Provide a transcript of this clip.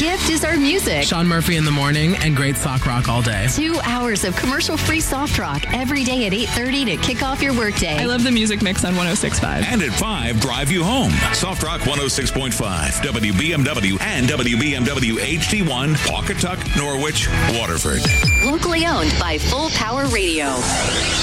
gift is our music. Sean Murphy in the morning and great sock rock all day. 2 hours of commercial-free soft rock every day at 8:30 to kick off your workday. I love the music mix on 106.5. And at 5, drive you home. Soft Rock 106.5, WBMW and WBMW HD1, Pawcatuck, Norwich, Waterford. Locally owned by Full Power Radio.